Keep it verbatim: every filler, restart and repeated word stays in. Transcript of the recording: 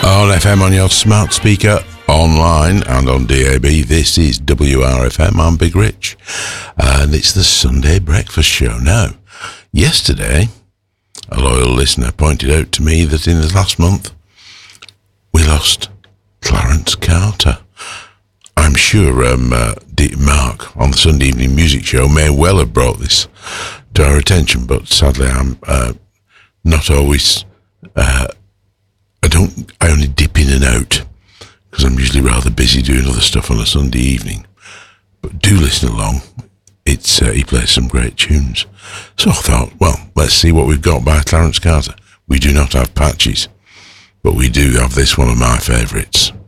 On F M, on your smart speaker, online and on D A B, this is W R F M. I'm Big Rich, and it's the Sunday Breakfast Show. Now, yesterday, a loyal listener pointed out to me that in the last month, we lost Clarence Carter. I'm sure um, uh, D- Mark on the Sunday Evening Music Show may well have brought this to our attention, but sadly I'm uh, not always... Uh, I don't. I only dip in and out because I'm usually rather busy doing other stuff on a Sunday evening. But do listen along. It's uh, he plays some great tunes. So I thought, well, let's see what we've got by Clarence Carter. We do not have Patches, but we do have this one of my favourites.